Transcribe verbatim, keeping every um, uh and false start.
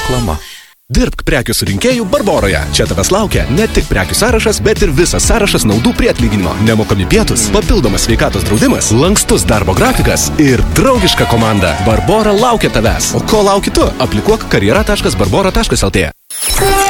reklama. Dirbk prekių surinkėjų Barboroje. Čia tavęs laukia ne tik prekių sąrašas, bet ir visas sąrašas naudų prie atlyginimo. Nemokami pietus, papildomas sveikatos draudimas, lankstus darbo grafikas ir draugiška komanda. Barbora laukia tavęs. O ko lauki tu? Aplikuok karjera taškas barbora taškas lt.